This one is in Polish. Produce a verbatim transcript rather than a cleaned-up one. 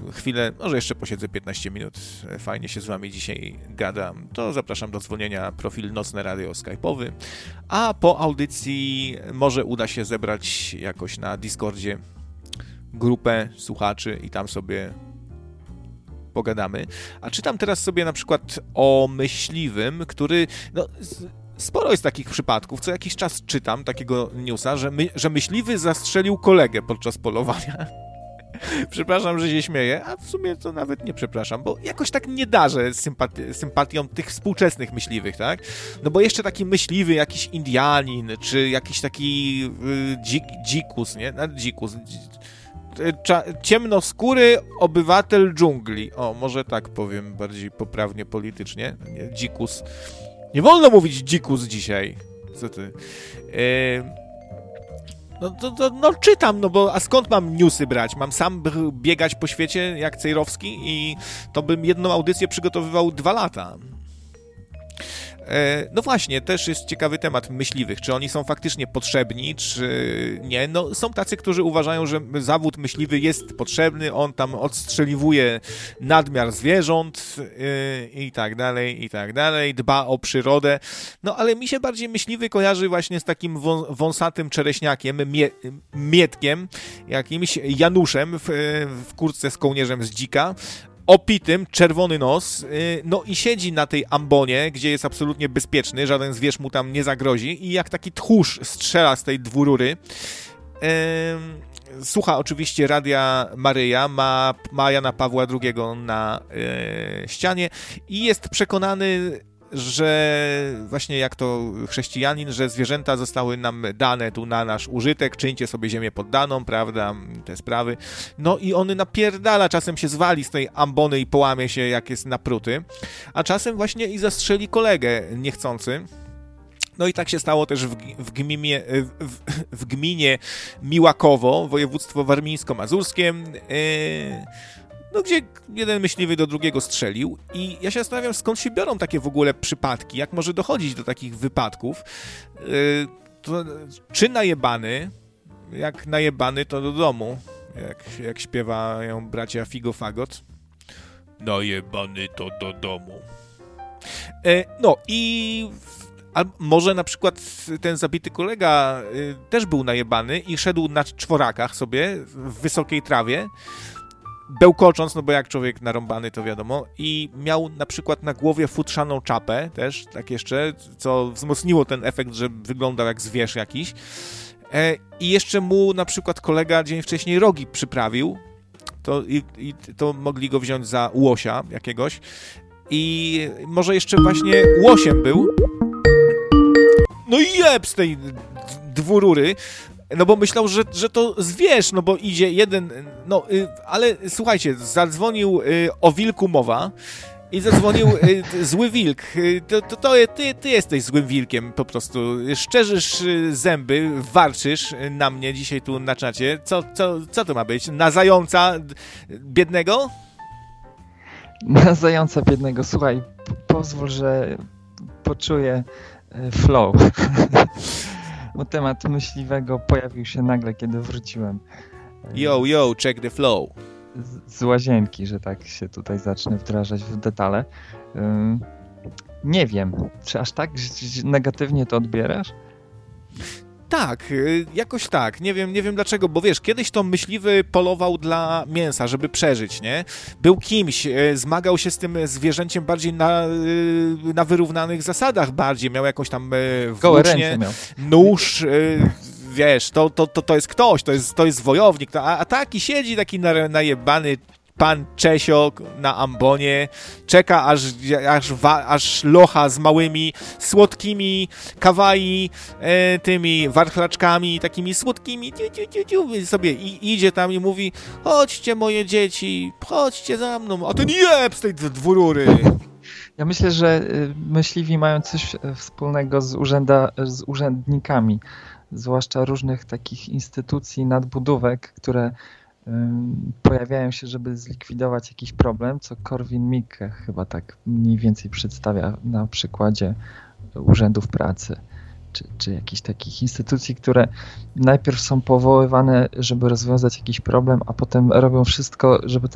chwilę, może jeszcze posiedzę piętnaście minut, fajnie się z wami dzisiaj gadam, to zapraszam do dzwonienia, profil Nocne Radio Skype'owy, a po audycji może uda się zebrać jakoś na Discordzie grupę słuchaczy i tam sobie pogadamy. A czytam teraz sobie na przykład o myśliwym, który... No, sporo jest takich przypadków, co jakiś czas czytam takiego newsa, że, my, że myśliwy zastrzelił kolegę podczas polowania. Przepraszam, że się śmieję, a w sumie to nawet nie przepraszam, bo jakoś tak nie darzę sympati- sympatią tych współczesnych myśliwych, tak? No bo jeszcze taki myśliwy, jakiś Indianin, czy jakiś taki y, dzik, dzikus, nie? No, dzikus... Dzik, Cza- ciemnoskóry obywatel dżungli. O, może tak powiem, bardziej poprawnie politycznie. Nie, dzikus. Nie wolno mówić dzikus dzisiaj. Co ty? Yy... No, to, to, no czytam, no bo a skąd mam newsy brać? Mam sam biegać po świecie jak Cejrowski i to bym jedną audycję przygotowywał dwa lata. No właśnie, też jest ciekawy temat myśliwych. Czy oni są faktycznie potrzebni, czy nie? No, są tacy, którzy uważają, że zawód myśliwy jest potrzebny, on tam odstrzeliwuje nadmiar zwierząt yy, i tak dalej, i tak dalej, dba o przyrodę. No ale mi się bardziej myśliwy kojarzy właśnie z takim wą- wąsatym czereśniakiem, mie- mietkiem, jakimś Januszem w, w kurtce z kołnierzem z dzika, opitym, czerwony nos, no i siedzi na tej ambonie, gdzie jest absolutnie bezpieczny, żaden zwierz mu tam nie zagrozi i jak taki tchórz strzela z tej dwurury. Słucha oczywiście Radia Maryja, ma, ma Jana Pawła drugiego na e, ścianie i jest przekonany, że właśnie jak to chrześcijanin, że zwierzęta zostały nam dane tu na nasz użytek, czyńcie sobie ziemię poddaną, prawda, te sprawy. No i on napierdala, czasem się zwali z tej ambony i połamie się, jak jest napruty, a czasem właśnie i zastrzeli kolegę niechcący. No i tak się stało też w, w, gminie, w, w gminie Miłakowo, województwo warmińsko-mazurskie, yy, no gdzie jeden myśliwy do drugiego strzelił i ja się zastanawiam, skąd się biorą takie w ogóle przypadki, jak może dochodzić do takich wypadków. Yy, to, czy najebany, jak najebany to do domu, jak, jak śpiewają bracia Figo Fagot. Najebany to do domu. Yy, no i... A może na przykład ten zabity kolega y, też był najebany i szedł na czworakach sobie w wysokiej trawie, bełkocząc, no bo jak człowiek narąbany, to wiadomo, i miał na przykład na głowie futrzaną czapę też, tak jeszcze, co wzmocniło ten efekt, że wyglądał jak zwierz jakiś. E, I jeszcze mu na przykład kolega dzień wcześniej rogi przyprawił, to, i, i to mogli go wziąć za łosia jakiegoś. I może jeszcze właśnie łosiem był. No i jeb z tej dwurury, no bo myślał, że, że to zwierz, no bo idzie jeden, no y, ale słuchajcie, zadzwonił y, o wilku mowa i zadzwonił y, zły wilk, y, to, to, to ty, ty jesteś złym wilkiem po prostu, szczerzysz y, zęby, warczysz na mnie dzisiaj tu na czacie, co, co, co to ma być, na zająca biednego? Na zająca biednego, słuchaj, pozwól, że poczuję flow. Bo temat myśliwego pojawił się nagle, kiedy wróciłem. Yo, yo, check the flow. Z, z łazienki, że tak się tutaj zacznę wdrażać w detale. Ym, nie wiem, czy aż tak negatywnie to odbierasz? Tak, jakoś tak. Nie wiem, nie wiem dlaczego, bo wiesz, kiedyś to myśliwy polował dla mięsa, żeby przeżyć, nie? Był kimś, zmagał się z tym zwierzęciem bardziej na, na wyrównanych zasadach bardziej. Miał jakąś tam włócznię, nóż, wiesz, to, to, to, to jest ktoś, to jest, to jest wojownik. A, a taki siedzi, taki najebany pan Czesio na ambonie, czeka aż, aż, aż locha z małymi, słodkimi kawaii, e, tymi warchlaczkami, takimi słodkimi, ciu, ciu, ciu, ciu, sobie i, idzie tam i mówi: chodźcie moje dzieci, chodźcie za mną, a ten jeb z tej dwurury. Ja myślę, że myśliwi mają coś wspólnego z, urzęda, z urzędnikami, zwłaszcza różnych takich instytucji, nadbudówek, które pojawiają się, żeby zlikwidować jakiś problem, co Korwin-Mikke chyba tak mniej więcej przedstawia na przykładzie urzędów pracy, czy, czy jakichś takich instytucji, które najpierw są powoływane, żeby rozwiązać jakiś problem, a potem robią wszystko, żeby ten